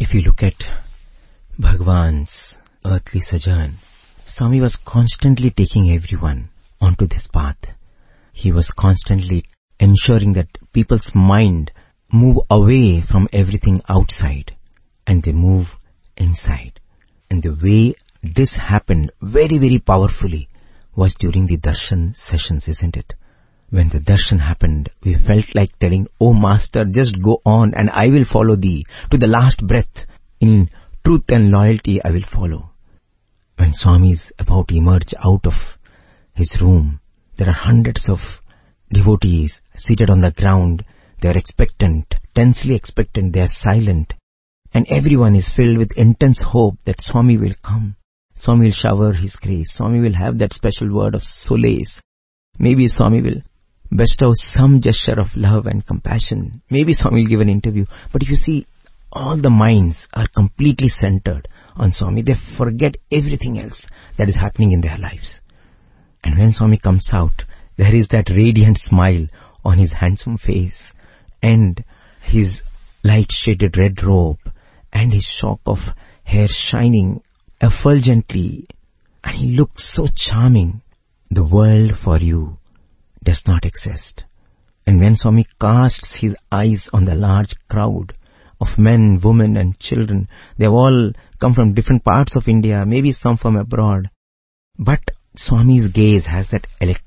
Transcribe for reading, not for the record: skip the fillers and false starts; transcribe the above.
If you look at Bhagwan's earthly sojourn, Swami was constantly taking everyone onto this path. He was constantly ensuring that people's mind move away from everything outside and they move inside. And the way this happened very, very powerfully was during the darshan sessions, isn't it? When the darshan happened, we felt like telling, "Oh Master, just go on and I will follow thee. To the last breath, in truth and loyalty, I will follow." When Swami is about to emerge out of his room, there are hundreds of devotees seated on the ground. They are expectant, tensely expectant, they are silent. And everyone is filled with intense hope that Swami will come. Swami will shower his grace. Swami will have that special word of solace. Maybe Swami will bestow some gesture of love and compassion. Maybe Swami will give an interview. But if you see, all the minds are completely centered on Swami. They forget everything else that is happening in their lives. And when Swami comes out, there is that radiant smile on his handsome face and his light-shaded red robe and his shock of hair shining effulgently. And he looked so charming. The world for you does not exist. And when Swami casts his eyes on the large crowd of men, women and children, they have all come from different parts of India, maybe some from abroad. But Swami's gaze has that electric